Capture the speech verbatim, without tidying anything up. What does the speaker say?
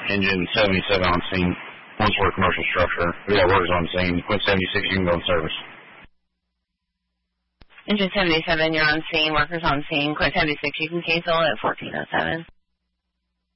Engine seventy-seven on scene. Once we're a commercial structure. We got workers on scene. Quint seventy-six, you can go in service. Engine seventy-seven, you're on scene. Workers on scene. Quint seventy-six, you can cancel at fourteen oh seven.